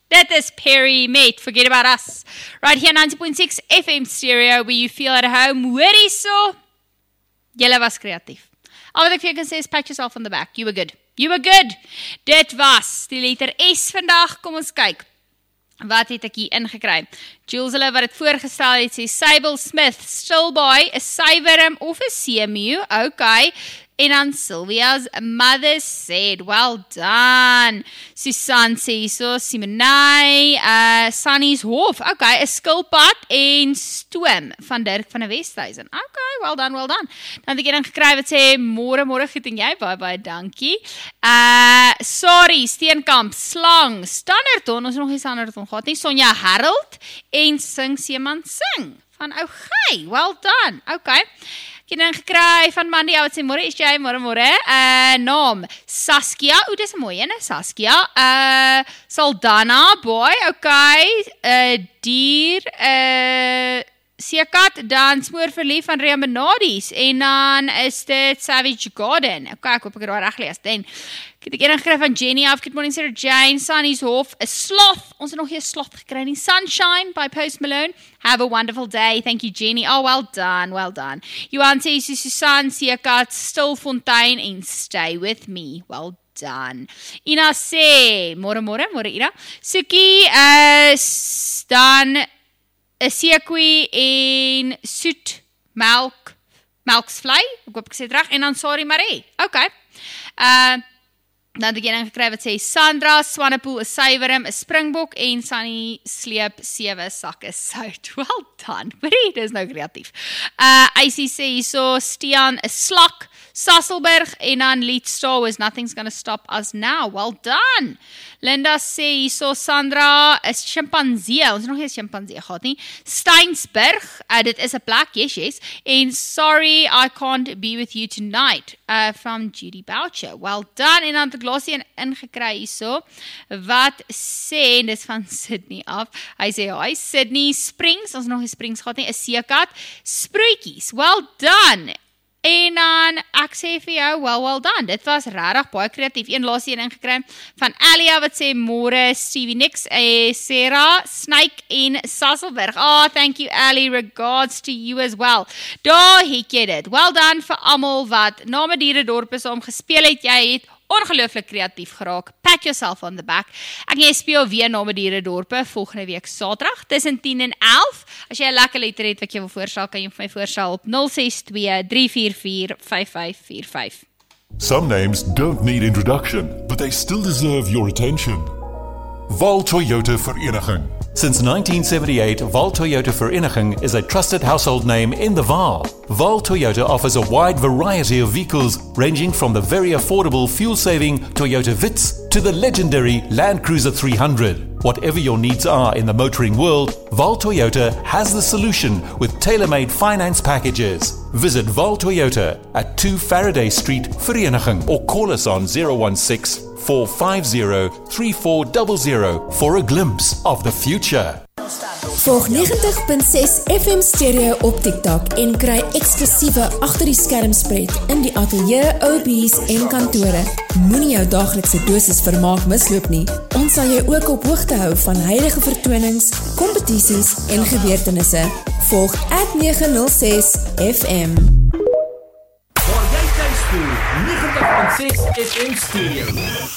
That is Perry Mate, Forget About Us. Right here, 90.6 FM stereo, where you feel at home. Hoorie so. Julle was kreatief. Al wat ek vir jou kan sê is pat yourself on the back. You were good. You were good. Dit was die letter S vandag. Kom ons kyk. Wat het ek hier ingekry? Jules hulle wat het voorgestel het, sê Sable Smith, Stillboy, 'n sywerm of 'n seemeeu. Okay. En dan Sylvia's mother said, well done. Susan sê so, Simonay, Sunny's Hof, okay, 'n skilpad en stoom van Dirk van die Westhuizen. Okay, well done, well done. Dan het ek dan gekry wat sê, môre goed en jy, baie dankie. Sorry, Steenkamp, Slang, Standerton, ons het nog nie Standerton gehad nie, Sonja Harold en Sing Seeman Sing, van Ougay, well done, okay. Ek het dan gekry van Mandy, wat sê, môre is jy, môre, naam, Saskia, dis 'n mooi ene, Saskia, Saldana, boy, okay, dier, Seekat, dan Smoor Verlief van Ria Benadies, en dan is dit Savage Garden, okay, ek hoop ek het daar reg lees, dan, ek het een gekry van Jenny af, Good Morning Sarah Jane, Sunny's Hof, 'n sloth, ons het nog nie 'n sloth gekry nie, Sunshine by Post Malone, have a wonderful day, thank you Jenny, oh well done, Johan sê, Susan, Seekat, Stilfontein, en Stay With Me, well done. Ina sê, môre Ina, Sukie, dan, Sekoe en Soet, Melksvlei, ek hoop ek sê het reg, en dan Sorry Marie, okay, dan het ek een gekry wat sê, Sandra, Swanepoel, 'n sywerm, 'n springbok, en Sunny sleep 7 sakke sout, well done, Marie, dis nou kreatief, IC sê so, Stian, 'n slak, Sasselberg, en dan Lead Star was Nothing's Gonna Stop Us Now, well done, Linda sê, so Sandra, is chimpansee, ons het nog nie chimpansee gehad nie, Steinsberg, dit is 'n plek, yes, en Sorry, I Can't Be With You Tonight, from Judy Boucher, well done, en dan het ek laas een ingekry hierso, wat sê, en dis van Sydney af, hy sê, hi, Sydney Springs, ons nog nie Springs gehad nie, 'n seekat, Spruitjies, well done, en dan, ek sê vir jou, well done, dit was regtig baie kreatief, een laaste een ingekry, van Alia, wat sê, môre, Stevie Nicks, Sarah, Snake, en Sasselberg, thank you Ali, regards to you as well, daar het jy dit, well done vir almal wat, Name Dierendorpe saam gespeel het, jy het ongelooflik kreatief geraak, pat yourself on the back, ek jy speel weer Name Dierendorpe, volgende week Saterdag, tussen 10 en 11, as jy 'n lekker letter het wat jy wil voorstel, kan jy vir my voorstel op 062-344-5545. Some names don't need introduction, but they still deserve your attention. Val Toyota Vereniging. Since 1978, Val Toyota Vereniging is a trusted household name in the Vaal. Val Toyota offers a wide variety of vehicles, ranging from the very affordable fuel-saving Toyota Vitz to the legendary Land Cruiser 300. Whatever your needs are in the motoring world, Val Toyota has the solution with tailor-made finance packages. Visit Val Toyota at 2 Faraday Street, Vereniging, or call us on 016-450-3400 for a glimpse of the future. Volg 90.6 FM stereo op TikTok en kry eksklusiewe agter die skermspread in die ateljee, OB's en kantore. Moenie jou daaglikse dosis vermaak misloop nie. Ons sal jou ook op hoogte hou van huidige vertonings, kompetisies en gebeurtenisse. Volg @906 FM. Waar jy tuis voel, 90.6 FM stereo.